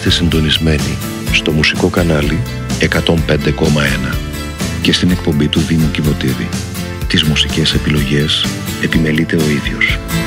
Είστε συντονισμένοι στο μουσικό κανάλι 105,1 και στην εκπομπή του Δήμου Κιβωτίδη. Τις μουσικές επιλογές επιμελείται ο ίδιος.